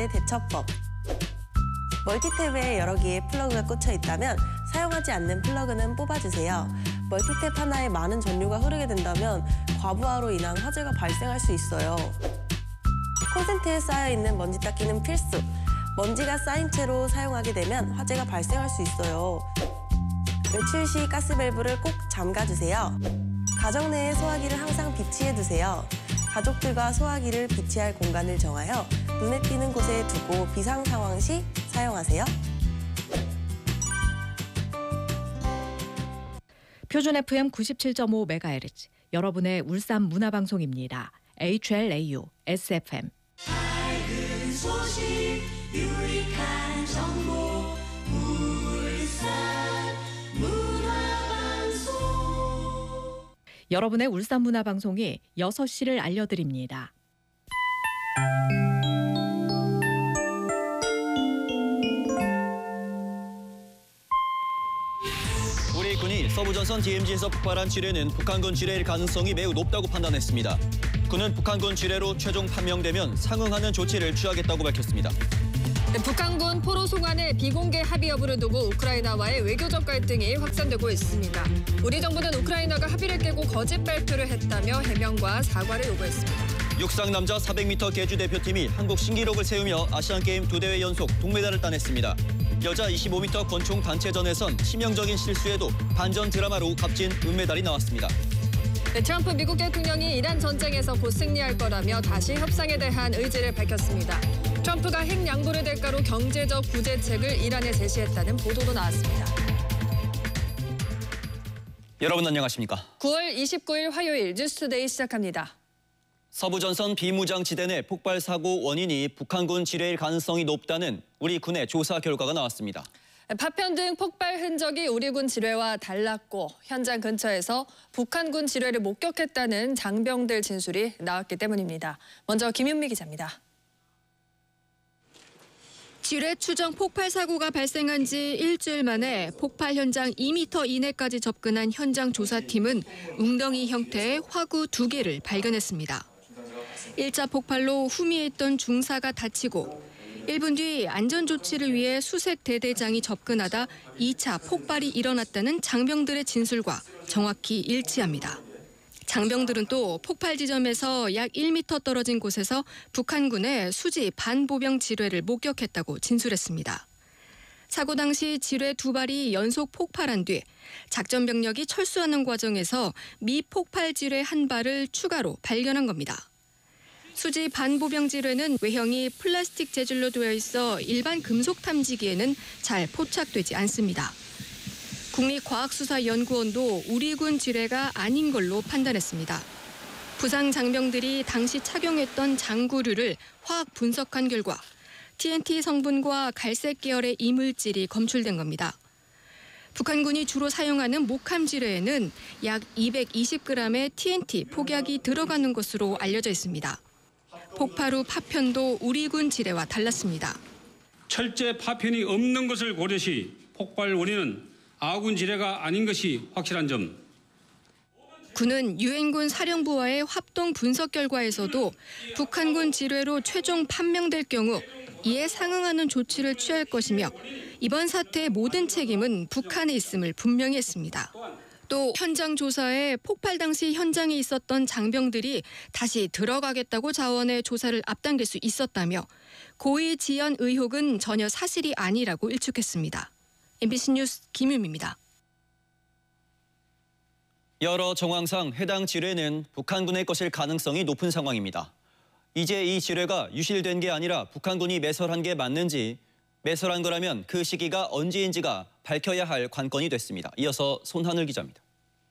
대처법. 멀티탭에 여러 개의 플러그가 꽂혀 있다면 사용하지 않는 플러그는 뽑아주세요. 멀티탭 하나에 많은 전류가 흐르게 된다면 과부하로 인한 화재가 발생할 수 있어요. 콘센트에 쌓여있는 먼지 닦기는 필수. 먼지가 쌓인 채로 사용하게 되면 화재가 발생할 수 있어요. 외출 시 가스밸브를 꼭 잠가주세요. 가정 내에 소화기를 항상 비치해두세요. 가족들과 소화기를 비치할 공간을 정하여 눈에 띄는 곳에 두고 비상 상황 시 사용하세요. 표준 FM 97.5MHz, 여러분의 울산 문화방송입니다. HLAU, SFM. 밝은 소식, 유익한 정보, 울산 문화방송. 여러분의 울산 문화방송이 6시를 알려드립니다. 우리 군이 서부전선 DMZ에서 폭발한 지뢰는 북한군 지뢰일 가능성이 매우 높다고 판단했습니다. 군은 북한군 지뢰로 최종 판명되면 상응하는 조치를 취하겠다고 밝혔습니다. 북한군 포로 송환의 비공개 합의 여부를 두고 우크라이나와의 외교적 갈등이 확산되고 있습니다. 우리 정부는 우크라이나가 합의를 깨고 거짓 발표를 했다며 해명과 사과를 요구했습니다. 육상 남자 400m 계주 대표팀이 한국 신기록을 세우며 아시안게임 2대회 연속 동메달을 따냈습니다. 여자 25m 권총 단체전에선 치명적인 실수에도 반전 드라마로 값진 은메달이 나왔습니다. 트럼프 미국 대통령이 이란 전쟁에서 곧 승리할 거라며 다시 협상에 대한 의지를 밝혔습니다. 트럼프가 핵 양보를 대가로 경제적 구제책을 이란에 제시했다는 보도도 나왔습니다. 여러분 안녕하십니까? 9월 29일 화요일 뉴스투데이 시작합니다. 서부전선 비무장지대 내 폭발 사고 원인이 북한군 지뢰일 가능성이 높다는 우리 군의 조사 결과가 나왔습니다. 파편 등 폭발 흔적이 우리 군 지뢰와 달랐고 현장 근처에서 북한군 지뢰를 목격했다는 장병들 진술이 나왔기 때문입니다. 먼저 김윤미 기자입니다. 지뢰 추정 폭발 사고가 발생한 지 일주일 만에 폭발 현장 2m 이내까지 접근한 현장 조사팀은 웅덩이 형태의 화구 2개를 발견했습니다. 1차 폭발로 후미에 있던 중사가 다치고 1분 뒤 안전조치를 위해 수색 대대장이 접근하다 2차 폭발이 일어났다는 장병들의 진술과 정확히 일치합니다. 장병들은 또 폭발 지점에서 약 1m 떨어진 곳에서 북한군의 수지 반보병 지뢰를 목격했다고 진술했습니다. 사고 당시 지뢰 2발이 연속 폭발한 뒤 작전 병력이 철수하는 과정에서 미폭발 지뢰 1발을 추가로 발견한 겁니다. 수지 반보병 지뢰는 외형이 플라스틱 재질로 되어 있어 일반 금속 탐지기에는 잘 포착되지 않습니다. 국립과학수사연구원도 우리 군 지뢰가 아닌 걸로 판단했습니다. 부상 장병들이 당시 착용했던 장구류를 화학 분석한 결과 TNT 성분과 갈색 계열의 이물질이 검출된 겁니다. 북한군이 주로 사용하는 목함 지뢰에는 약 220g의 TNT 폭약이 들어가는 것으로 알려져 있습니다. 폭발 후 파편도 우리 군 지뢰와 달랐습니다. 철제 파편이 없는 것을 고려시 폭발 원인은 아군 지뢰가 아닌 것이 확실한 점. 군은 유엔군 사령부와의 합동 분석 결과에서도 북한군 지뢰로 최종 판명될 경우 이에 상응하는 조치를 취할 것이며 이번 사태의 모든 책임은 북한에 있음을 분명히 했습니다. 또 현장 조사에 폭발 당시 현장에 있었던 장병들이 다시 들어가겠다고 자원해 조사를 앞당길 수 있었다며 고의 지연 의혹은 전혀 사실이 아니라고 일축했습니다. MBC 뉴스 김유미입니다. 여러 정황상 해당 지뢰는 북한군의 것일 가능성이 높은 상황입니다. 이제 이 지뢰가 유실된 게 아니라 북한군이 매설한 게 맞는지, 매설한 거라면 그 시기가 언제인지가 밝혀야 할 관건이 됐습니다. 이어서 손하늘 기자입니다.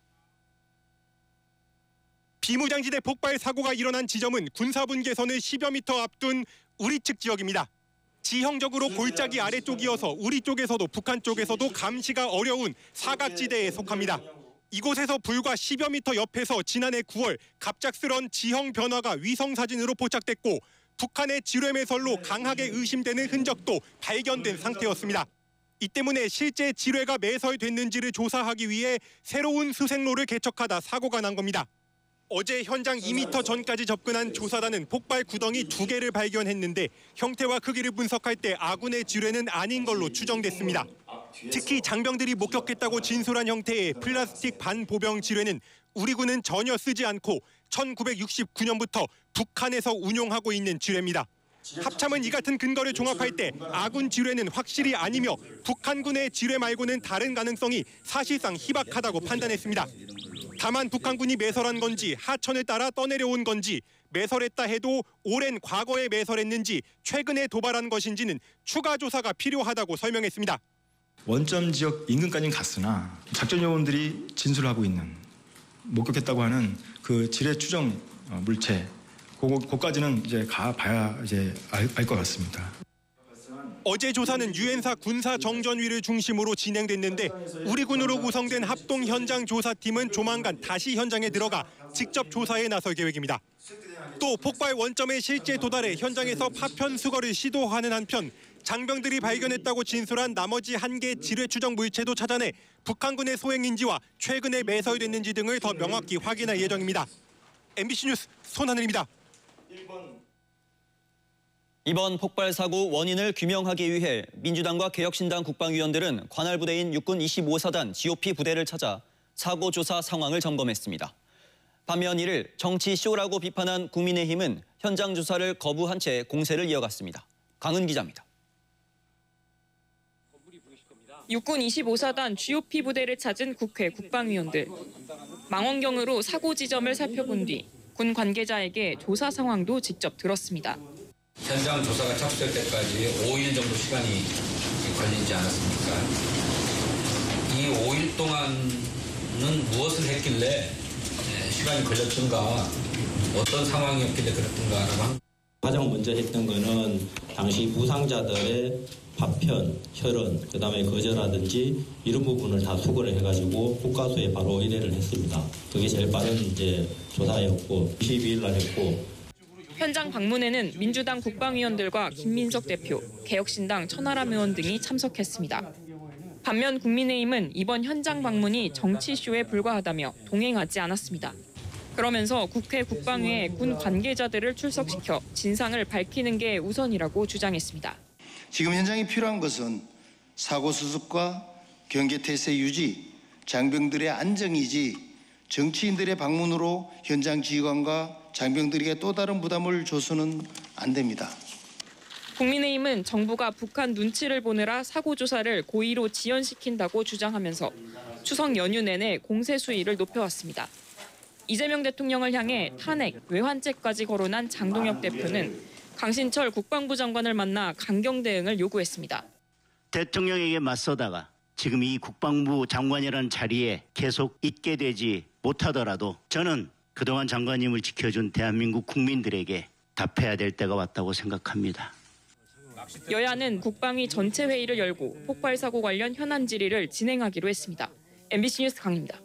비무장지대 폭발 사고가 일어난 지점은 군사분계선을 10여 미터 앞둔 우리 측 지역입니다. 지형적으로 골짜기 아래쪽이어서 우리 쪽에서도 북한 쪽에서도 감시가 어려운 사각지대에 속합니다. 이곳에서 불과 10여 미터 옆에서 지난해 9월 갑작스런 지형 변화가 위성사진으로 포착됐고 북한의 지뢰 매설로 강하게 의심되는 흔적도 발견된 상태였습니다. 이 때문에 실제 지뢰가 매설됐는지를 조사하기 위해 새로운 수색로를 개척하다 사고가 난 겁니다. 어제 현장 2m 전까지 접근한 조사단은 폭발 구덩이 2개를 발견했는데 형태와 크기를 분석할 때 아군의 지뢰는 아닌 걸로 추정됐습니다. 특히 장병들이 목격했다고 진술한 형태의 플라스틱 반보병 지뢰는 우리 군은 전혀 쓰지 않고 1969년부터 북한에서 운용하고 있는 지뢰입니다. 합참은 이 같은 근거를 종합할 때 아군 지뢰는 확실히 아니며 북한군의 지뢰 말고는 다른 가능성이 사실상 희박하다고 판단했습니다. 다만 북한군이 매설한 건지 하천을 따라 떠내려온 건지 매설했다 해도 오랜 과거에 매설했는지 최근에 도발한 것인지는 추가 조사가 필요하다고 설명했습니다. 원점 지역 인근까지는 갔으나 작전 요원들이 진술하고 있는 목격했다고 하는 그 지뢰 추정 물체 그거까지는 이제 가봐야 이제 알 것 같습니다. 어제 조사는 유엔사 군사정전위를 중심으로 진행됐는데 우리 군으로 구성된 합동 현장 조사팀은 조만간 다시 현장에 들어가 직접 조사에 나설 계획입니다. 또 폭발 원점에 실제 도달해 현장에서 파편 수거를 시도하는 한편 장병들이 발견했다고 진술한 나머지 1개 지뢰 추정 물체도 찾아내 북한군의 소행인지와 최근에 매설됐는지 등을 더 명확히 확인할 예정입니다. MBC 뉴스 손하늘입니다. 이번 폭발 사고 원인을 규명하기 위해 민주당과 개혁신당 국방위원들은 관할 부대인 육군 25사단 GOP 부대를 찾아 사고 조사 상황을 점검했습니다. 반면 이를 정치 쇼라고 비판한 국민의힘은 현장 조사를 거부한 채 공세를 이어갔습니다. 강은 기자입니다. 육군 25사단 GOP 부대를 찾은 국회 국방위원들. 망원경으로 사고 지점을 살펴본 뒤 군 관계자에게 조사 상황도 직접 들었습니다. 현장 조사가 착수될 때까지 5일 정도 시간이 걸리지 않았습니까? 이 5일 동안은 무엇을 했길래 시간이 걸렸던가, 어떤 상황이었길래 그랬던가라고. 가장 먼저 했던 거는 당시 부상자들의 파편, 혈흔, 그다음에 거저라든지 이런 부분을 다 수거를 해가지고 국가수에 바로 의뢰를 했습니다. 그게 제일 빠른 이제 조사였고 22일 날 했고. 현장 방문에는 민주당 국방위원들과 김민석 대표, 개혁신당 천하람 의원 등이 참석했습니다. 반면 국민의힘은 이번 현장 방문이 정치쇼에 불과하다며 동행하지 않았습니다. 그러면서 국회 국방위에 군 관계자들을 출석시켜 진상을 밝히는 게 우선이라고 주장했습니다. 지금 현장에 필요한 것은 사고 수습과 경계태세 유지, 장병들의 안정이지 정치인들의 방문으로 현장 지휘관과 장병들에게 또 다른 부담을 줘서는 안 됩니다. 국민의힘은 정부가 북한 눈치를 보느라 사고 조사를 고의로 지연시킨다고 주장하면서 추석 연휴 내내 공세 수위를 높여왔습니다. 이재명 대통령을 향해 탄핵, 외환죄까지 거론한 장동혁 대표는 강신철 국방부 장관을 만나 강경 대응을 요구했습니다. 대통령에게 맞서다가 지금 이 국방부 장관이라는 자리에 계속 있게 되지 못하더라도 저는 그동안 장관님을 지켜준 대한민국 국민들에게 답해야 될 때가 왔다고 생각합니다. 여야는 국방위 전체 회의를 열고 폭발 사고 관련 현안 질의를 진행하기로 했습니다. MBC 뉴스 강입니다.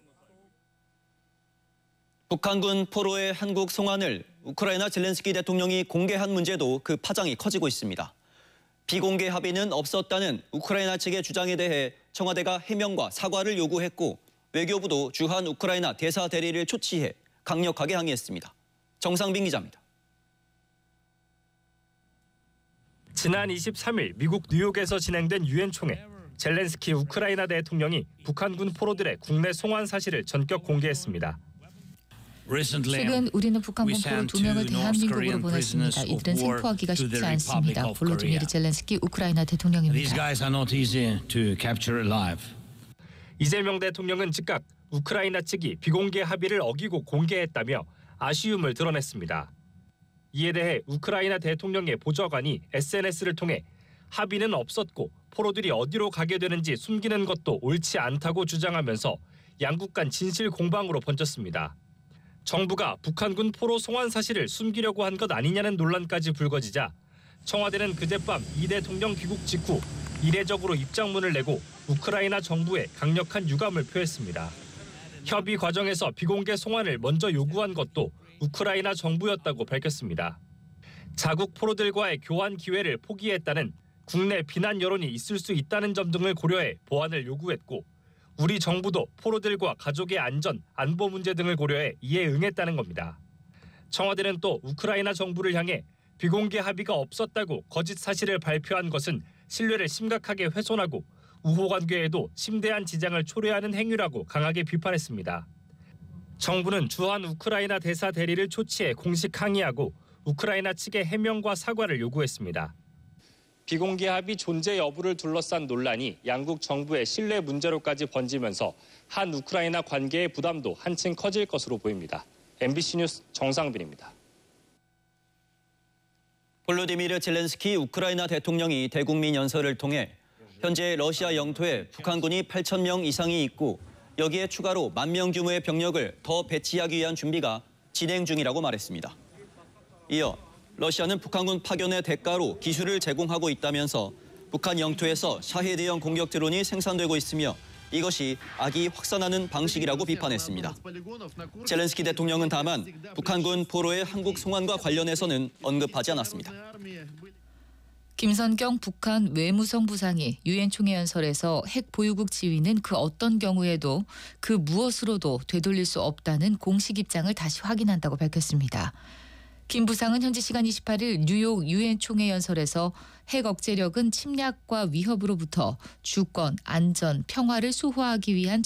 북한군 포로의 한국 송환을 우크라이나 젤렌스키 대통령이 공개한 문제도 그 파장이 커지고 있습니다. 비공개 합의는 없었다는 우크라이나 측의 주장에 대해 청와대가 해명과 사과를 요구했고 외교부도 주한 우크라이나 대사 대리를 초치해 강력하게 항의했습니다. 정상빈 기자입니다. 지난 23일 미국 뉴욕에서 진행된 유엔 총회. 젤렌스키 우크라이나 대통령이 북한군 포로들의 국내 송환 사실을 전격 공개했습니다. 최근 우리는 북한군 포로 2명을 대한민국으로 보냈습니다. 이들은 생포하기가 쉽지 않습니다. 볼로디미르 젤렌스키 우크라이나 대통령입니다. 이재명 대통령은 즉각 우크라이나 측이 비공개 합의를 어기고 공개했다며 아쉬움을 드러냈습니다. 이에 대해 우크라이나 대통령의 보좌관이 SNS를 통해 합의는 없었고 포로들이 어디로 가게 되는지 숨기는 것도 옳지 않다고 주장하면서 양국 간 진실 공방으로 번졌습니다. 정부가 북한군 포로 송환 사실을 숨기려고 한 것 아니냐는 논란까지 불거지자 청와대는 그젯밤 이 대통령 귀국 직후 이례적으로 입장문을 내고 우크라이나 정부에 강력한 유감을 표했습니다. 협의 과정에서 비공개 송환을 먼저 요구한 것도 우크라이나 정부였다고 밝혔습니다. 자국 포로들과의 교환 기회를 포기했다는 국내 비난 여론이 있을 수 있다는 점 등을 고려해 보완을 요구했고 우리 정부도 포로들과 가족의 안전, 안보 문제 등을 고려해 이에 응했다는 겁니다. 청와대는 또 우크라이나 정부를 향해 비공개 합의가 없었다고 거짓 사실을 발표한 것은 신뢰를 심각하게 훼손하고 우호 관계에도 심대한 지장을 초래하는 행위라고 강하게 비판했습니다. 정부는 주한 우크라이나 대사 대리를 초치해 공식 항의하고 우크라이나 측의 해명과 사과를 요구했습니다. 비공개 합의 존재 여부를 둘러싼 논란이 양국 정부의 신뢰 문제로까지 번지면서 한 우크라이나 관계의 부담도 한층 커질 것으로 보입니다. MBC 뉴스 정상빈입니다. 볼로디미르 젤렌스키 우크라이나 대통령이 대국민 연설을 통해 현재 러시아 영토에 북한군이 8,000명 이상이 있고 여기에 추가로 10,000명 규모의 병력을 더 배치하기 위한 준비가 진행 중이라고 말했습니다. 이어 러시아는 북한군 파견의 대가로 기술을 제공하고 있다면서 북한 영토에서 샤헤드형 공격 드론이 생산되고 있으며 이것이 악이 확산하는 방식이라고 비판했습니다. 젤렌스키 대통령은 다만 북한군 포로의 한국 송환과 관련해서는 언급하지 않았습니다. 김선경 북한 외무성부상이 유엔 총회 연설에서 핵 보유국 지위는 그 어떤 경우에도 그 무엇으로도 되돌릴 수 없다는 공식 입장을 다시 확인한다고 밝혔습니다. 김 부상은 현지 시간 28일 뉴욕 유엔 총회 연설에서 핵 억제력은 침략과 위협으로부터 주권, 안전, 평화를 수호하기 위한